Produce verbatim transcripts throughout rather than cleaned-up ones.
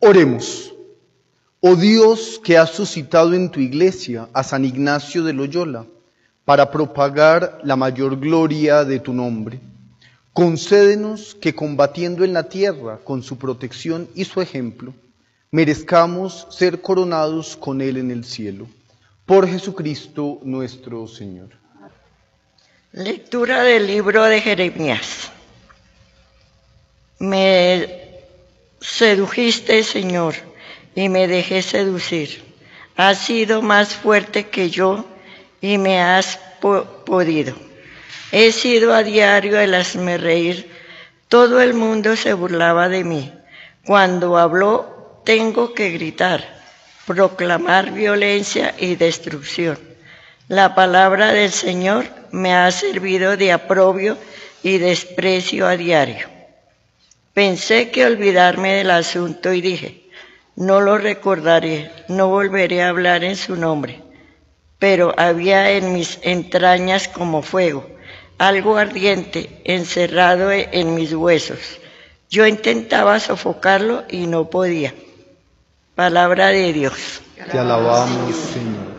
Oremos. Oh Dios, que has suscitado en tu iglesia a San Ignacio de Loyola para propagar la mayor gloria de tu nombre, concédenos que, combatiendo en la tierra con su protección y su ejemplo, merezcamos ser coronados con él en el cielo. Por Jesucristo nuestro Señor. Lectura del libro de Jeremías. Me sedujiste, Señor, y me dejé seducir. Has sido más fuerte que yo y me has po podido. He sido a diario el hazme reír. Todo el mundo se burlaba de mí. Cuando habló, tengo que gritar, proclamar violencia y destrucción. La palabra del Señor me ha servido de aprobio y desprecio a diario. Pensé que olvidarme del asunto y dije, no lo recordaré, no volveré a hablar en su nombre. Pero había en mis entrañas como fuego, algo ardiente encerrado en mis huesos. Yo intentaba sofocarlo y no podía. Palabra de Dios. Te alabamos, Señor.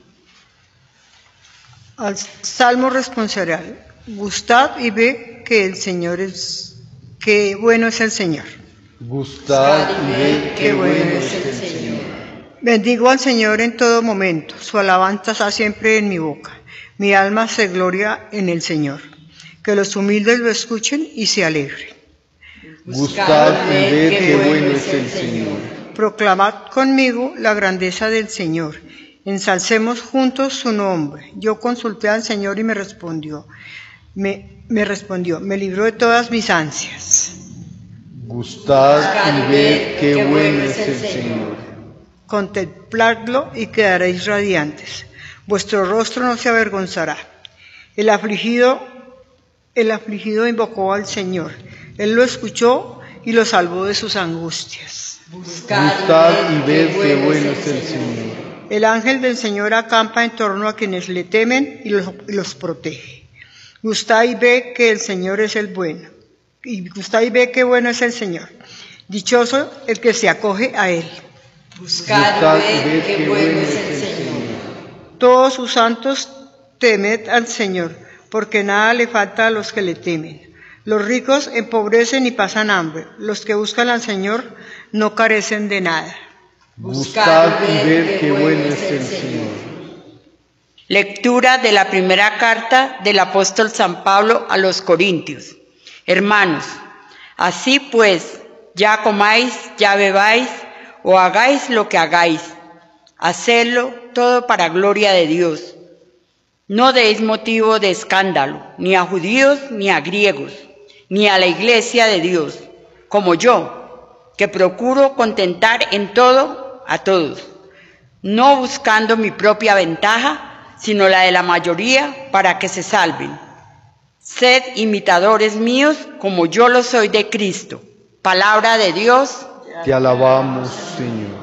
Al Salmo responsorial. Gustad y ve que el Señor es, que bueno es el Señor. Gustad y ved qué bueno es el Señor. Bendigo al Señor en todo momento, su alabanza está siempre en mi boca. Mi alma se gloria en el Señor. Que los humildes lo escuchen y se alegren. Gustad y ved qué bueno es el Señor. Proclamad conmigo la grandeza del Señor. Ensalcemos juntos su nombre. Yo consulté al Señor y me respondió. Me, me respondió, me libró de todas mis ansias. Gustad y ved qué bueno es el Señor. Contempladlo y quedaréis radiantes. Vuestro rostro no se avergonzará. El afligido, el afligido invocó al Señor. Él lo escuchó y lo salvó de sus angustias. Gustad y ved qué bueno es el Señor. El ángel del Señor acampa en torno a quienes le temen y los, y los protege. Gustad y ve que el Señor es el bueno. Y gustad y ve qué bueno es el Señor. Dichoso el que se acoge a él. Buscad y ved qué bueno es el Señor. Todos sus santos temed al Señor, porque nada le falta a los que le temen. Los ricos empobrecen y pasan hambre. Los que buscan al Señor no carecen de nada. Buscad y ved qué bueno es el Señor. Lectura de la primera carta del apóstol San Pablo a los Corintios. Hermanos, así pues, ya comáis, ya bebáis, o hagáis lo que hagáis, hacedlo todo para gloria de Dios. No deis motivo de escándalo, ni a judíos ni a griegos, ni a la iglesia de Dios, como yo, que procuro contentar en todo a todos, no buscando mi propia ventaja, sino la de la mayoría para que se salven. Sed imitadores míos como yo lo soy de Cristo. Palabra de Dios. Te alabamos, Señor.